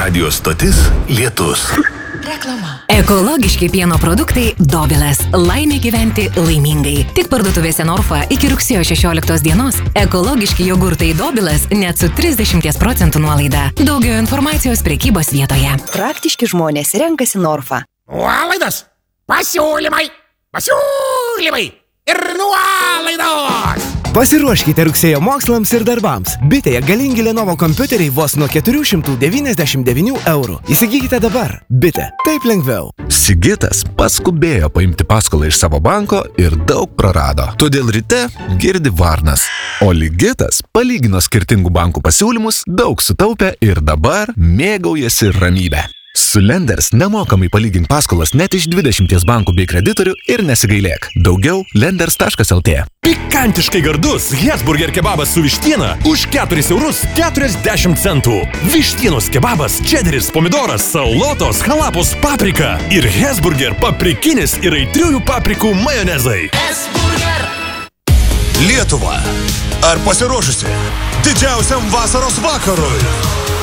Radio stotis Lietus. Reklama. Ekologiški pieno produktai Dobilas. Laimė gyventi laimingai. Tik parduotuvėse Norfa iki rugsėjo 16 dienos. Ekologiški jogurtai Dobilas net su 30% nuolaida. Daugiau informacijos prekybos vietoje. Praktiški žmonės renkasi Norfa. Nuolaidos, pasiūlymai ir nuolaidos. Pasiruoškite rugsėjo mokslams ir darbams. Bitėje galingi Lenovo kompiuteriai vos nuo 499 eurų. Įsigykite dabar. Bitė. Taip lengviau. Sigitas paskubėjo paimti paskolą iš savo banko ir daug prarado. Todėl ryte girdi varnas. O Ligitas palygino skirtingų bankų pasiūlymus, daug sutaupė ir dabar mėgaujasi ramybę. Su Lenders nemokamai palygink paskolas net iš 20 bankų bei kreditorių ir nesigailėk. Daugiau lenders.lt. Pikantiškai gardus Hesburger kebabas su vištiena už 4,40 €. Vištienos kebabas, čederis, pomidoras, salotos, halapos, paprika ir Hesburger paprikinis ir aitriųjų paprikų majonezai. Lietuva. Ar pasiruošusi didžiausiam vasaros vakarui?